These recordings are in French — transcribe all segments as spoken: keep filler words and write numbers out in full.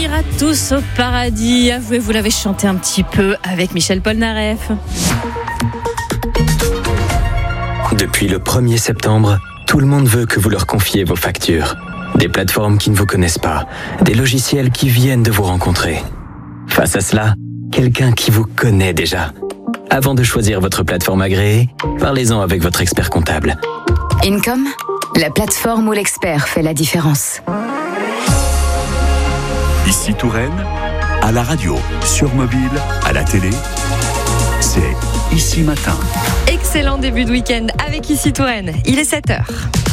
ira tous au paradis. Avouez, vous l'avez chanté un petit peu avec Michel Polnareff. Depuis le premier septembre, tout le monde veut que vous leur confiez vos factures. Des plateformes qui ne vous connaissent pas, des logiciels qui viennent de vous rencontrer. Face à cela, quelqu'un qui vous connaît déjà. Avant de choisir votre plateforme agréée, parlez-en avec votre expert comptable. Income, la plateforme où l'expert fait la différence. Ici Touraine, à la radio, sur mobile, à la télé, c'est Ici Matin. Excellent début de week-end avec Ici Touraine. Il est sept heures.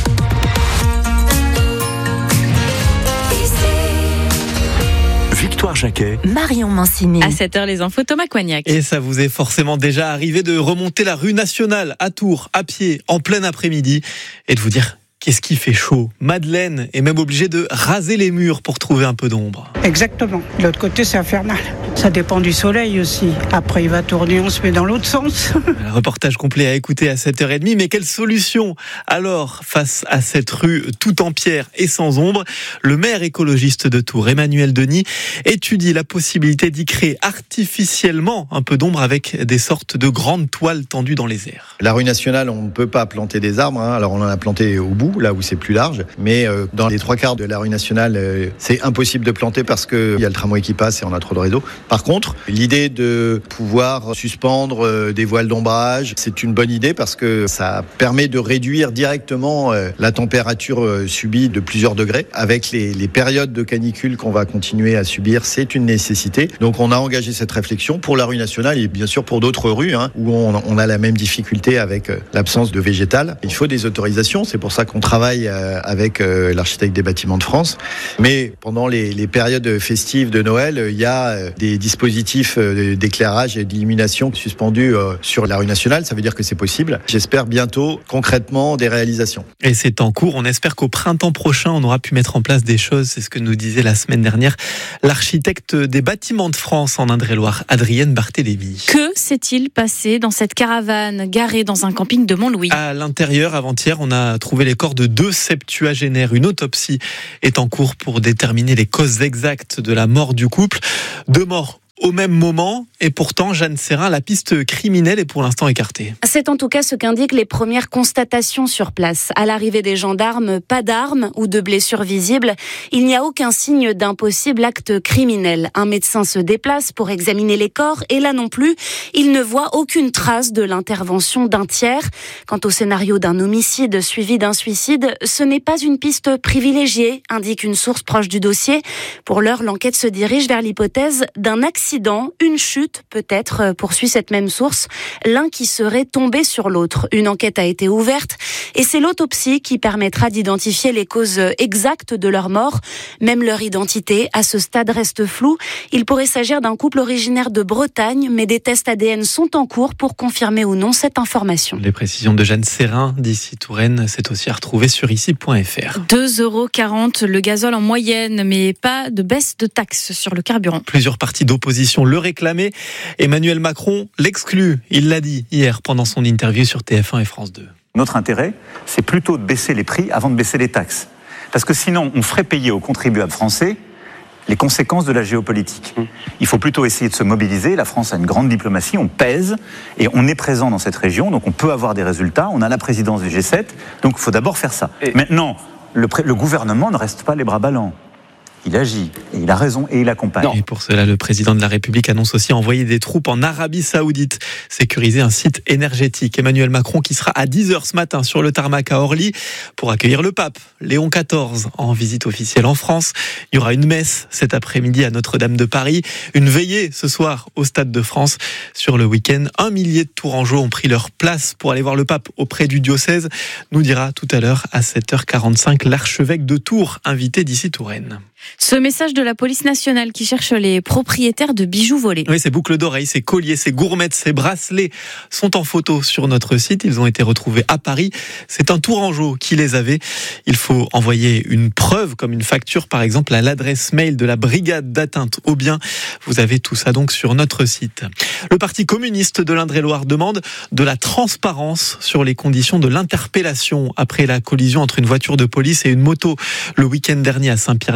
Victoire Jacquet, Marion Mancini. À sept heures, les infos, Thomas Coignac. Et ça vous est forcément déjà arrivé de remonter la rue Nationale à Tours, à pied, en plein après-midi, et de vous dire qu'est-ce qui fait chaud. Madeleine est même obligée de raser les murs pour trouver un peu d'ombre. Exactement. De l'autre côté, c'est infernal. Ça dépend du soleil aussi. Après, il va tourner, on se met dans l'autre sens. Un reportage complet à écouter à sept heures trente. Mais quelle solution alors face à cette rue tout en pierre et sans ombre? Le maire écologiste de Tours, Emmanuel Denis, étudie la possibilité d'y créer artificiellement un peu d'ombre avec des sortes de grandes toiles tendues dans les airs. La rue Nationale, on ne peut pas planter des arbres. Hein. Alors, on en a planté au bout, là où c'est plus large. Mais euh, dans les trois quarts de la rue Nationale, euh, c'est impossible de planter parce qu'il y a le tramway qui passe et on a trop de réseau. Par contre, l'idée de pouvoir suspendre euh, des voiles d'ombrage, c'est une bonne idée parce que ça permet de réduire directement euh, la température euh, subie de plusieurs degrés. Avec les, les périodes de canicule qu'on va continuer à subir, c'est une nécessité. Donc on a engagé cette réflexion pour la rue Nationale et bien sûr pour d'autres rues hein, où on, on a la même difficulté avec euh, l'absence de végétal. Il faut des autorisations, c'est pour ça qu'on travaille euh, avec euh, l'architecte des bâtiments de France. Mais pendant les, les périodes festives de Noël, il y a euh, des dispositifs d'éclairage et d'illumination suspendus sur la rue Nationale. Ça veut dire que c'est possible. J'espère bientôt, concrètement, des réalisations. Et c'est en cours. On espère qu'au printemps prochain, on aura pu mettre en place des choses. C'est ce que nous disait la semaine dernière l'architecte des bâtiments de France en Indre-et-Loire, Adrienne Barthélémy. Que s'est-il passé dans cette caravane garée dans un camping de Montlouis? À l'intérieur, avant-hier, on a trouvé les corps de deux septuagénaires. Une autopsie est en cours pour déterminer les causes exactes de la mort du couple. Deux morts au même moment, et pourtant, Jeanne Serrin, la piste criminelle est pour l'instant écartée. C'est en tout cas ce qu'indiquent les premières constatations sur place. À l'arrivée des gendarmes, pas d'armes ou de blessures visibles. Il n'y a aucun signe d'un possible acte criminel. Un médecin se déplace pour examiner les corps, et là non plus, il ne voit aucune trace de l'intervention d'un tiers. Quant au scénario d'un homicide suivi d'un suicide, ce n'est pas une piste privilégiée, indique une source proche du dossier. Pour l'heure, l'enquête se dirige vers l'hypothèse d'un accident. Une chute, peut-être, poursuit cette même source, l'un qui serait tombé sur l'autre. Une enquête a été ouverte et c'est l'autopsie qui permettra d'identifier les causes exactes de leur mort. Même leur identité, à ce stade, reste floue. Il pourrait s'agir d'un couple originaire de Bretagne, mais des tests A D N sont en cours pour confirmer ou non cette information. Les précisions de Jeanne Serrin d'Ici Touraine, c'est aussi à retrouver sur ici point f r. deux euros quarante le gazole en moyenne, mais pas de baisse de taxes sur le carburant. Plusieurs partis d'opposition le réclamait. Emmanuel Macron l'exclut. Il l'a dit hier pendant son interview sur T F un et France deux. Notre intérêt, c'est plutôt de baisser les prix avant de baisser les taxes. Parce que sinon, on ferait payer aux contribuables français les conséquences de la géopolitique. Il faut plutôt essayer de se mobiliser. La France a une grande diplomatie, on pèse et on est présent dans cette région, donc on peut avoir des résultats. On a la présidence du G sept, donc il faut d'abord faire ça. Et Maintenant, le, pré- le gouvernement ne reste pas les bras ballants. Il agit, et il a raison, et il accompagne. Et pour cela, le président de la République annonce aussi envoyer des troupes en Arabie Saoudite, sécuriser un site énergétique. Emmanuel Macron qui sera à dix heures ce matin sur le tarmac à Orly pour accueillir le pape Léon quatorze en visite officielle en France. Il y aura une messe cet après-midi à Notre-Dame de Paris, une veillée ce soir au Stade de France. Sur le week-end, un millier de Tourangeaux ont pris leur place pour aller voir le pape auprès du diocèse, nous dira tout à l'heure à sept heures quarante-cinq l'archevêque de Tours, invité d'Ici Touraine. Ce message de la police nationale qui cherche les propriétaires de bijoux volés. Oui, ces boucles d'oreilles, ces colliers, ces gourmettes, ces bracelets sont en photo sur notre site. Ils ont été retrouvés à Paris. C'est un Tourangeau qui les avait. Il faut envoyer une preuve, comme une facture par exemple, à l'adresse mail de la brigade d'atteinte aux biens. Vous avez tout ça donc sur notre site. Le Parti communiste de l'Indre-et-Loire demande de la transparence sur les conditions de l'interpellation après la collision entre une voiture de police et une moto le week-end dernier à Saint-Pierre-des-Corps. Ce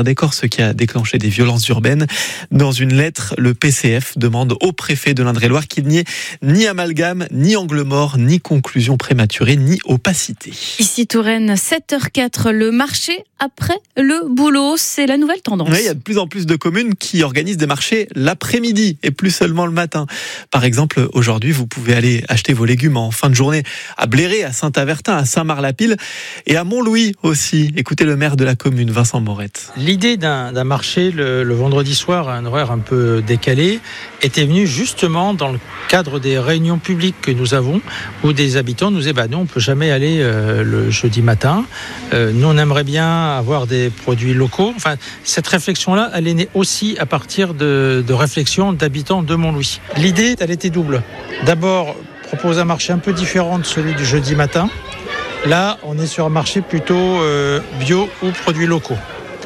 ce qui a déclenché des violences urbaines. Dans une lettre, le P C F demande au préfet de l'Indre-et-Loire qu'il n'y ait ni amalgame, ni angle mort, ni conclusion prématurée, ni opacité. Ici Touraine, sept heures quatre, le marché après le boulot, c'est la nouvelle tendance. Oui, il y a de plus en plus de communes qui organisent des marchés l'après-midi et plus seulement le matin. Par exemple, aujourd'hui, vous pouvez aller acheter vos légumes en fin de journée à Bléré, à Saint-Avertin, à Saint-Marc-la-Pile et à Montlouis aussi. Écoutez le maire de la commune, Vincent Morette. L'idée d'un, d'un marché le, le vendredi soir à un horaire un peu décalé était venue justement dans le cadre des réunions publiques que nous avons où des habitants nous disaient bah, nous on ne peut jamais aller euh, le jeudi matin. Euh, nous on aimerait bien avoir des produits locaux. Enfin, cette réflexion-là, elle est née aussi à partir de, de réflexions d'habitants de Montlouis. L'idée, elle était double. D'abord, proposer un marché un peu différent de celui du jeudi matin. Là, on est sur un marché plutôt euh, bio ou produits locaux.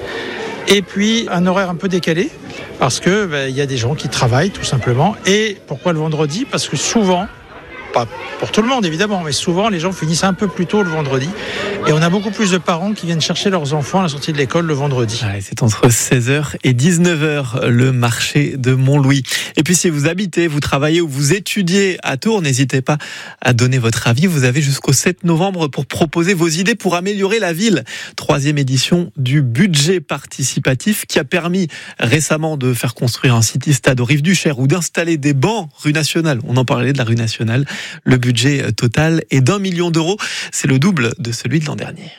Et puis, un horaire un peu décalé, parce que ben, y a des gens qui travaillent, tout simplement. Et pourquoi le vendredi ? Parce que souvent, pas pour tout le monde évidemment, mais souvent les gens finissent un peu plus tôt le vendredi et on a beaucoup plus de parents qui viennent chercher leurs enfants à la sortie de l'école le vendredi. Ouais, c'est entre seize heures et dix-neuf heures le marché de Montlouis. Et puis si vous habitez, vous travaillez ou vous étudiez à Tours, n'hésitez pas à donner votre avis. Vous avez jusqu'au sept novembre pour proposer vos idées pour améliorer la ville. Troisième édition du budget participatif qui a permis récemment de faire construire un city-stade aux Rives du Cher ou d'installer des bancs rue Nationale. On en parlait de la rue Nationale. Le budget total est d'un million d'euros. C'est le double de celui de l'an dernier.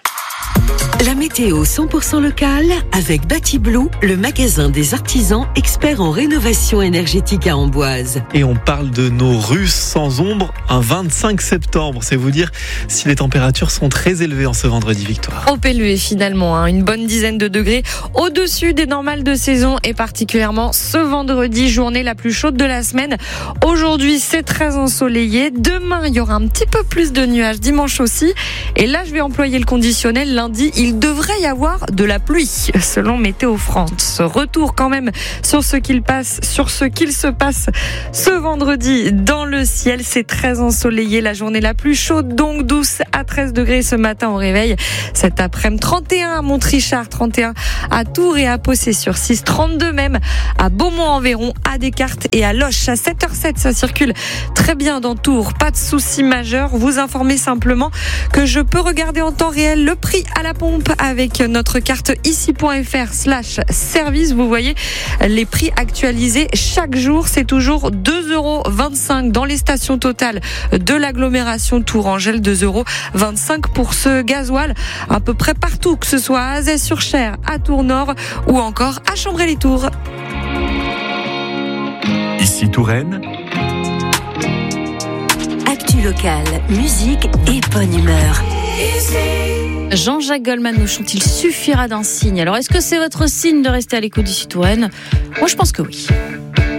La météo cent pour cent locale avec Batiblue, le magasin des artisans experts en rénovation énergétique à Amboise. Et on parle de nos rues sans ombre un vingt-cinq septembre. C'est vous dire si les températures sont très élevées en ce vendredi, Victoire. Trop élevé finalement, hein. Une bonne dizaine de degrés au-dessus des normales de saison et particulièrement ce vendredi, journée la plus chaude de la semaine. Aujourd'hui, c'est très ensoleillé. Demain, il y aura un petit peu plus de nuages. Dimanche aussi. Et là, je vais employer le conditionnel. Lundi, il devrait y avoir de la pluie, selon Météo France. Retour quand même sur ce qu'il passe, sur ce qu'il se passe ce vendredi dans le ciel. C'est très ensoleillé, la journée la plus chaude, donc douce à treize degrés ce matin au réveil. Cet après-midi, trente et un à Montrichard, trente et un à Tours et à Possé-sur-Six, trente-deux même à Beaumont-en-Véron, à Descartes et à Loches. À sept heures sept, ça circule très bien dans Tours, pas de soucis majeurs. Vous informez simplement que je peux regarder en temps réel le prix à la pompe avec notre carte ici.fr slash service. Vous voyez les prix actualisés chaque jour. C'est toujours deux euros vingt-cinq dans les stations totales de l'agglomération Tours-Angèle, deux euros vingt-cinq pour ce gasoil à peu près partout, que ce soit à Azay-sur-Cher, à Tours-Nord ou encore à Chambray-les-Tours. Ici Touraine. Actu locale, musique et bonne humeur. Jean-Jacques Goldman nous chante, il suffira d'un signe. Alors, est-ce que c'est votre signe de rester à l'écoute d'ici Touraine ? Moi, je pense que oui.